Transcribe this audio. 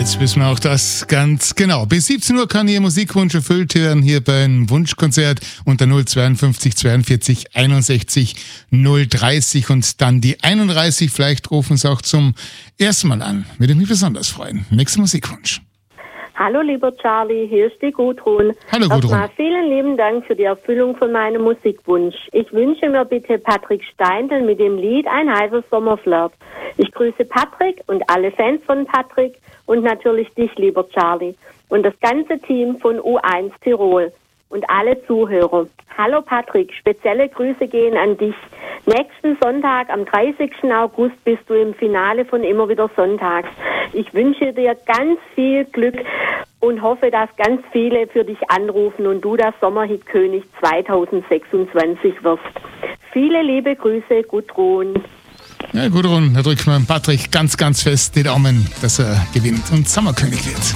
Jetzt wissen wir auch das ganz genau. Bis 17 Uhr kann Ihr Musikwunsch erfüllt werden hier beim Wunschkonzert unter 052 42 61 030 und dann die 31. Vielleicht rufen Sie auch zum ersten Mal an. Würde mich besonders freuen. Nächster Musikwunsch. Hallo lieber Charlie, hier ist die Gudrun. Hallo Gudrun. Erstmal vielen lieben Dank für die Erfüllung von meinem Musikwunsch. Ich wünsche mir bitte Patrick Steindl mit dem Lied Ein heißer Sommerflirt. Ich grüße Patrick und alle Fans von Patrick und natürlich dich, lieber Charlie. Und das ganze Team von U1 Tirol und alle Zuhörer. Hallo Patrick, spezielle Grüße gehen an dich. Nächsten Sonntag, am 30. August, bist du im Finale von Immer wieder Sonntags. Ich wünsche dir ganz viel Glück und hoffe, dass ganz viele für dich anrufen und du das Sommerhit-König 2026 wirst. Viele liebe Grüße, Gudrun. Ja, Gudrun, da drückt man Patrick ganz, ganz fest die Daumen, dass er gewinnt und Sommerkönig wird.